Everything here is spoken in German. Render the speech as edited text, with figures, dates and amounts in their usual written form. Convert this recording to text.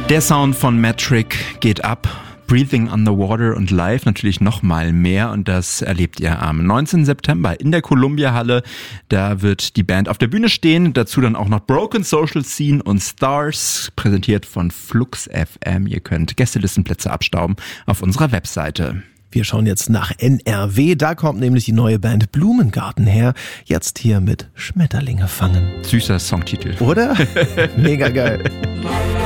Der Sound von Metric geht ab. Breathing Underwater und live natürlich noch mal mehr und das erlebt ihr am 19. September in der Columbia Halle. Da wird die Band auf der Bühne stehen, dazu dann auch noch Broken Social Scene und Stars, präsentiert von Flux FM. Ihr könnt Gästelistenplätze abstauben auf unserer Webseite. Wir schauen jetzt nach NRW, da kommt nämlich die neue Band Blumengarten her. Jetzt hier mit Schmetterlinge fangen. Süßer Songtitel. Oder? Mega geil.